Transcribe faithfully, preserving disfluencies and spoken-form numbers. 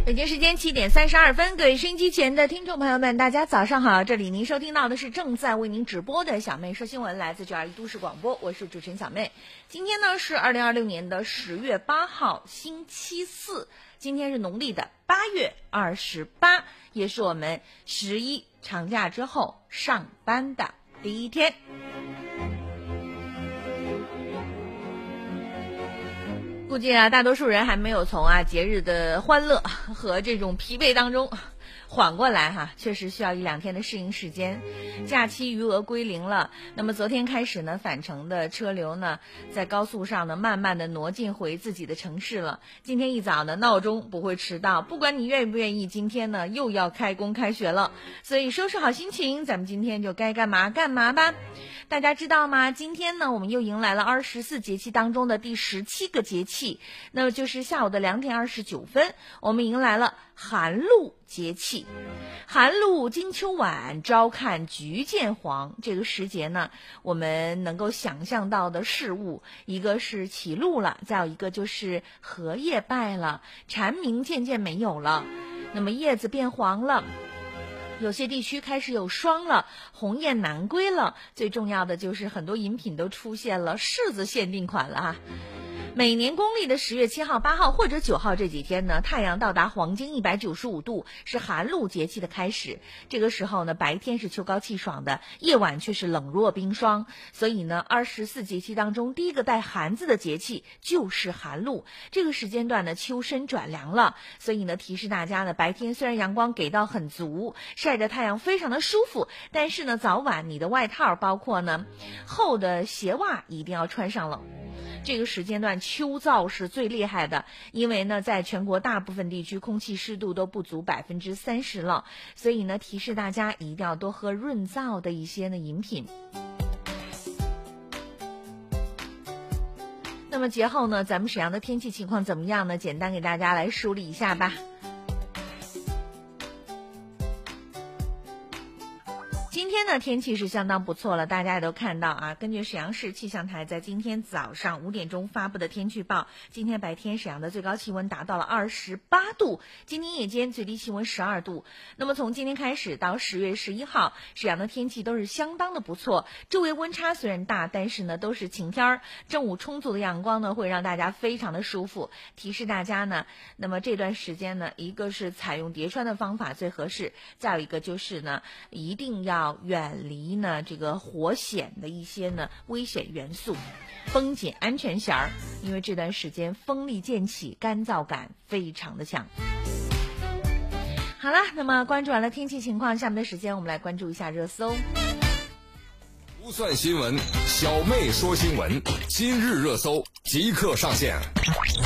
北京时间七点三十二分，各位收音机前的听众朋友们，大家早上好！这里您收听到的是正在为您直播的小妹说新闻，来自九二一都市广播，我是主持人小妹。今天呢是二零二六年的十月八号，星期四，今天是农历的八月二十八，也是我们十一长假之后上班的第一天。估计啊，大多数人还没有从啊节日的欢乐和这种疲惫当中缓过来哈，确实需要一两天的适应时间。假期余额归零了，那么昨天开始呢，返程的车流呢，在高速上呢，慢慢的挪进回自己的城市了。今天一早呢，闹钟不会迟到，不管你愿不愿意，今天呢又要开工开学了，所以收拾好心情，咱们今天就该干嘛干嘛吧。大家知道吗？今天呢，我们又迎来了二十四节气当中的第十七个节气，那么就是下午的两点二十九分，我们迎来了寒露节气。寒露金秋晚，朝看菊见黄。这个时节呢，我们能够想象到的事物，一个是起露了，再有一个就是荷叶败了，蝉鸣渐渐没有了，那么叶子变黄了，有些地区开始有霜了，鸿雁南归了，最重要的就是很多饮品都出现了柿子限定款了啊。每年公历的十月七号、八号或者九号这几天呢，太阳到达黄经一百九十五度，是寒露节气的开始。这个时候呢，白天是秋高气爽的，夜晚却是冷若冰霜。所以呢，二十四节气当中第一个带寒字的节气就是寒露。这个时间段呢，秋深转凉了，所以呢，提示大家呢，白天虽然阳光给到很足，晒着太阳非常的舒服，但是呢，早晚你的外套包括呢厚的鞋袜一定要穿上了。这个时间段秋燥是最厉害的，因为呢，在全国大部分地区空气湿度都不足百分之三十了，所以呢，提示大家一定要多喝润燥的一些呢饮品。那么节后呢，咱们沈阳的天气情况怎么样呢？简单给大家来梳理一下吧。今天呢，天气是相当不错了，大家也都看到啊。根据沈阳市气象台在今天早上五点钟发布的天气预报，今天白天沈阳的最高气温达到了二十八度，今天夜间最低气温十二度。那么从今天开始到十月十一号，沈阳的天气都是相当的不错，周围温差虽然大，但是呢都是晴天儿，正午充足的阳光呢会让大家非常的舒服。提示大家呢，那么这段时间呢，一个是采用叠穿的方法最合适，再有一个就是呢，一定要要远离呢这个火险的一些呢危险元素，绷紧安全弦儿，因为这段时间风力渐起，干燥感非常的强。好了，那么关注完了天气情况，下面的时间我们来关注一下热搜。 不算新闻，小妹说新闻，今日热搜即刻上线。